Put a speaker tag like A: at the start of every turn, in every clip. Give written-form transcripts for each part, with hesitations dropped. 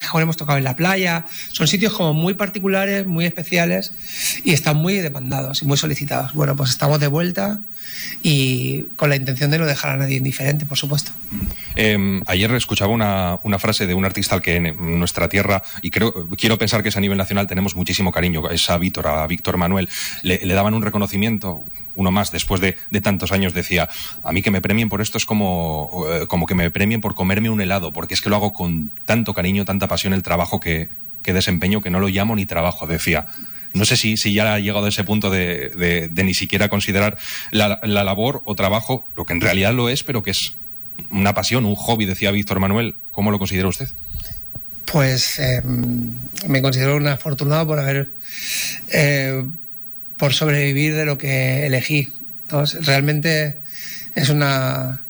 A: Gijón hemos tocado en la playa. Son sitios como muy particulares, muy especiales y están muy demandados y muy solicitados. Bueno, pues estamos de vuelta y con la intención de no dejar a nadie indiferente, por supuesto.
B: Ayer escuchaba una frase de un artista al que en nuestra tierra, y quiero pensar que es a nivel nacional, tenemos muchísimo cariño, es a Víctor Manuel. Le daban un reconocimiento, uno más, después de tantos años. Decía: a mí que me premien por esto es como que me premien por comerme un helado, porque es que lo hago con tanto cariño, tanta pasión el trabajo que desempeño, que no lo llamo ni trabajo, decía. No sé si ya ha llegado a ese punto de ni siquiera considerar la labor o trabajo, lo que en realidad lo es, pero que es una pasión, un hobby, decía Víctor Manuel. ¿Cómo lo considera usted?
A: Pues me considero un afortunado por sobrevivir de lo que elegí. Entonces, realmente es una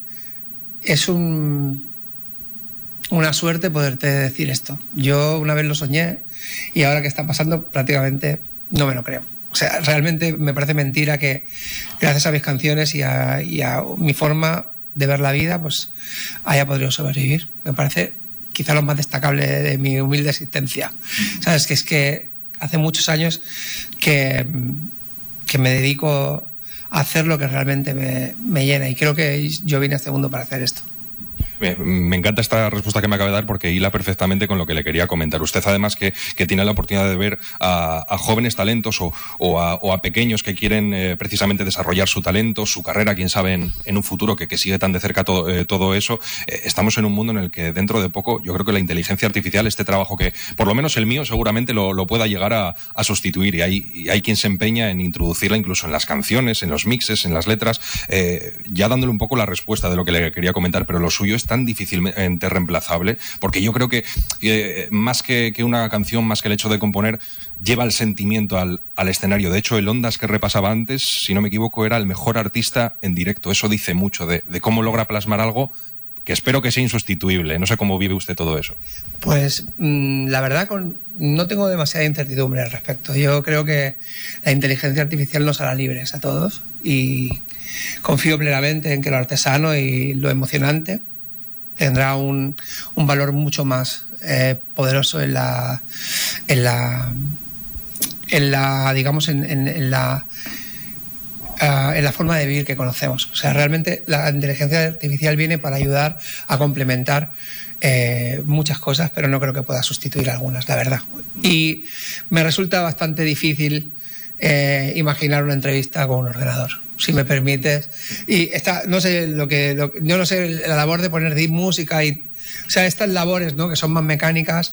A: suerte poderte decir esto. Yo una vez lo soñé y ahora que está pasando prácticamente no me lo creo. O sea, realmente me parece mentira que gracias a mis canciones y a mi forma de ver la vida, pues haya podido sobrevivir. Me parece quizá lo más destacable de mi humilde existencia. ¿Sabes? Que es que hace muchos años que me dedico a hacer lo que realmente me llena, y creo que yo vine a este mundo para hacer esto.
B: Me encanta esta respuesta que me acaba de dar, porque hila perfectamente con lo que le quería comentar. Usted, además, que tiene la oportunidad de ver a jóvenes talentos o a pequeños que quieren precisamente desarrollar su talento, su carrera, quién sabe, en un futuro que sigue tan de cerca todo eso. Estamos en un mundo en el que dentro de poco yo creo que la inteligencia artificial, este trabajo que por lo menos el mío seguramente lo pueda llegar a sustituir, y hay quien se empeña en introducirla incluso en las canciones, en los mixes, en las letras, ya dándole un poco la respuesta de lo que le quería comentar. Pero lo suyo es tan difícilmente reemplazable, porque yo creo que más que una canción, más que el hecho de componer, lleva el sentimiento al escenario. De hecho, el Ondas que repasaba antes, si no me equivoco, era el mejor artista en directo. Eso dice mucho de cómo logra plasmar algo que espero que sea insustituible. No sé cómo vive usted todo eso.
A: Pues la verdad, no tengo demasiada incertidumbre al respecto. Yo creo que la inteligencia artificial nos hará libres a todos, y confío plenamente en que lo artesano y lo emocionante tendrá un valor mucho más poderoso en la forma de vivir que conocemos. O sea, realmente la inteligencia artificial viene para ayudar a complementar muchas cosas, pero no creo que pueda sustituir algunas, la verdad. Y me resulta bastante difícil imaginar una entrevista con un ordenador, si me permites. Y no sé yo no sé la labor de poner música o sea, estas labores, ¿no?, que son más mecánicas,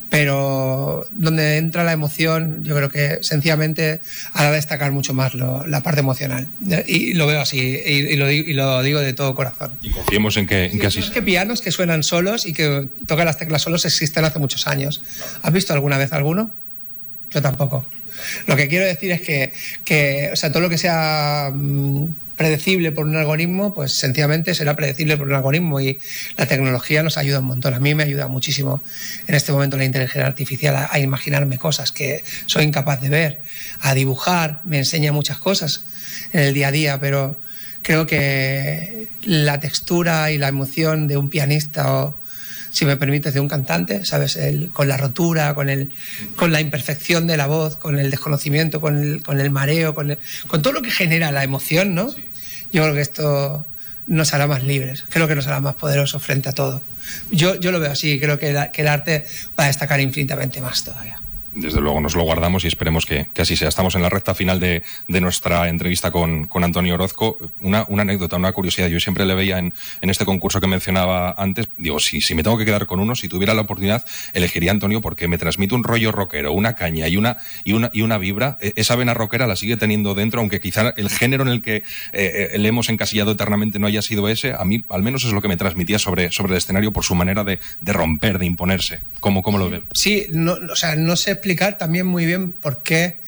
A: pero donde entra la emoción, yo creo que sencillamente hará destacar mucho más la parte emocional. Y lo veo así, y lo digo de todo corazón.
B: Y confiemos en que así sea.
A: Es que pianos que suenan solos y que tocan las teclas solos existen hace muchos años. ¿Has visto alguna vez alguno? Yo tampoco. Lo que quiero decir es que o sea, todo lo que sea predecible por un algoritmo, pues sencillamente será predecible por un algoritmo, y la tecnología nos ayuda un montón. A mí me ayuda muchísimo en este momento la inteligencia artificial a imaginarme cosas que soy incapaz de ver, a dibujar, me enseña muchas cosas en el día a día, pero creo que la textura y la emoción de un pianista, o si me permites, de un cantante, ¿sabes? Con la rotura, con la imperfección de la voz, con el desconocimiento, con el mareo, con todo lo que genera la emoción, ¿no? Sí. Yo creo que esto nos hará más libres, creo que nos hará más poderosos frente a todo. Yo lo veo así, creo que el arte va a destacar infinitamente más todavía.
B: Desde luego nos lo guardamos y esperemos que así sea. Estamos en la recta final de nuestra entrevista con Antonio Orozco. Una anécdota, una curiosidad. Yo siempre le veía en este concurso que mencionaba antes. Digo, si me tengo que quedar con uno, si tuviera la oportunidad, elegiría a Antonio, porque me transmite un rollo rockero, una caña y una vibra. Esa vena rockera la sigue teniendo dentro, aunque quizá el género en el que le hemos encasillado eternamente no haya sido ese. A mí, al menos, es lo que me transmitía sobre el escenario, por su manera de romper, de imponerse. ¿Cómo lo ve?
A: Sí, o sea, no sé explicar también muy bien por qué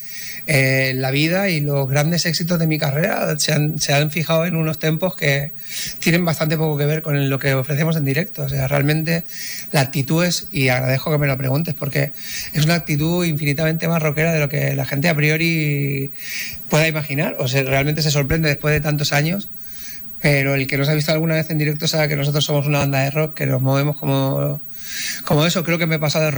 A: la vida y los grandes éxitos de mi carrera se han fijado en unos tempos que tienen bastante poco que ver con lo que ofrecemos en directo. O sea, realmente la actitud es, y agradezco que me lo preguntes, porque es una actitud infinitamente más rockera de lo que la gente a priori pueda imaginar. O sea, realmente se sorprende después de tantos años. Pero el que nos ha visto alguna vez en directo sabe que nosotros somos una banda de rock, que nos movemos como eso. Creo que me he pasado de rock